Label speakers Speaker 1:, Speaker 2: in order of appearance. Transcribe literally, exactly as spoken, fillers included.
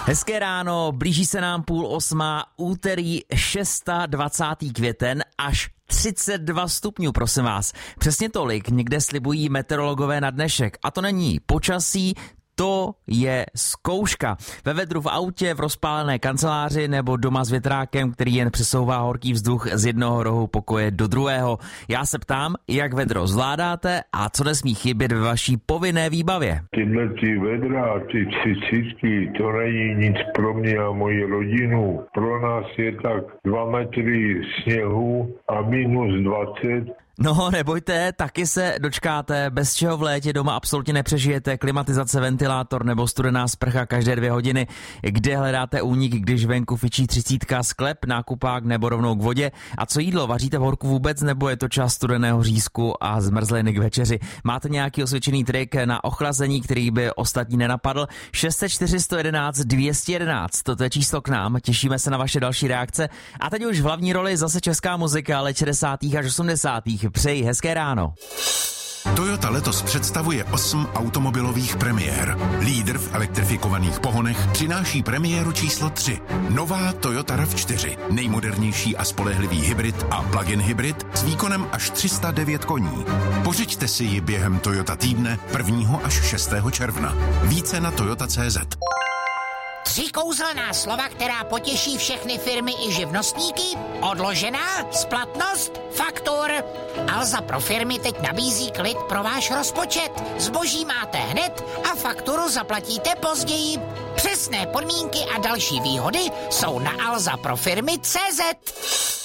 Speaker 1: Hezké ráno, blíží se nám půl osmá, úterý dvacátého šestého květen, až třicet dva stupňů, prosím vás. Přesně tolik někde slibují meteorologové na dnešek. A to není počasí, to je zkouška. Ve vedru v autě, v rozpálené kanceláři nebo doma s větrákem, který jen přesouvá horký vzduch z jednoho rohu pokoje do druhého. Já se ptám, jak vedro zvládáte a co nesmí chybět ve vaší povinné výbavě.
Speaker 2: Tyhle ty vedra, ty třicítky, to není nic pro mě a moji rodinu. Pro nás je tak dva metry sněhu a minus dvacet.
Speaker 1: No, nebojte, taky se dočkáte, bez čeho v létě doma absolutně nepřežijete, klimatizace, ventilátor nebo studená sprcha každé dvě hodiny. Kde hledáte únik, když venku fičí třicítka, sklep, nákupák nebo rovnou k vodě? A co jídlo, vaříte v horku vůbec nebo je to čas studeného řízku a zmrzliny k večeři? Máte nějaký osvědčený trik na ochlazení, který by ostatní nenapadl? šest set čtyři sto jedenáct dvě stě jedenáct, toto je číslo k nám, těšíme se na vaše další reakce. A teď už v hlavní roli zase česká muzika, ale šedesátých až osmdesátých Přeji hezké ráno.
Speaker 3: Toyota letos představuje osm automobilových premiér. Lídr v elektrifikovaných pohonech přináší premiéru číslo tři. Nová Toyota RAV čtyři. Nejmodernější a spolehlivý hybrid a plug-in hybrid s výkonem až tři sta devět koní. Pořiďte si ji během Toyota týdne prvního až šestého června. Více na toyota tečka cé zet.
Speaker 4: Tři kouzelná slova, která potěší všechny firmy i živnostníky? Odložená, splatnost, faktur. Alza pro firmy teď nabízí klid pro váš rozpočet. Zboží máte hned a fakturu zaplatíte později. Přesné podmínky a další výhody jsou na alza pro firmy tečka cé zet.